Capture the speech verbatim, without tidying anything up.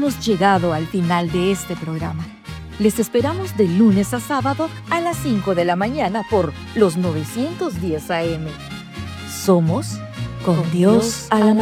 hemos llegado al final de este programa. Les esperamos de lunes a sábado a las cinco de la mañana por los novecientos diez A M. Somos Con Dios a la